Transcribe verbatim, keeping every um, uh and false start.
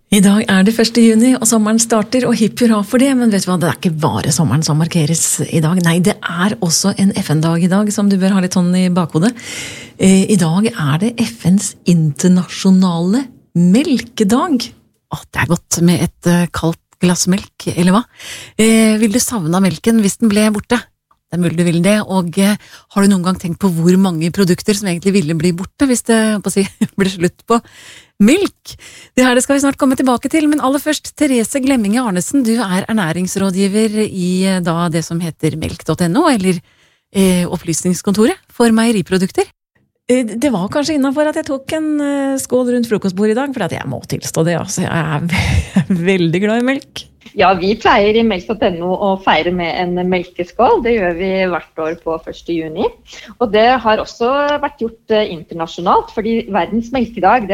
I dag er det første juni, og sommeren starter, og hipp hurra for det, men vet du hva, det er ikke bare sommeren som markeres i dag. Nei, det er også en F N-dag i dag, som du bør ha litt sånn i bakhodet. I dag er det F N's internasjonale melkedag. Åh, det er godt med et kaldt glass melk, eller hva? Vil du savne melken hvis den ble borte? Det er mulig du vil det, og har du noen gang tenkt på hvor mange produkter som egentlig ville bli borte hvis det på å si, blir slutt på melk? Det her det skal vi snart komme tilbake til, men aller først, Therese Glemminge Arnesen, du er ernæringsrådgiver i da det som heter melk punktum no, eller eh, opplysningskontoret for meieriprodukter. Det var kanskje innenfor at jeg tok en skål rundt frokostbordet i dag, for at jeg må tilstå det, altså. Jeg er veldig glad i melk. Ja, vi pleier i melk punktum no å feire med en melkeskål. Det gjør vi hvert år på første juni. Og det har også vært gjort internasjonalt, fordi verdens melkedag, det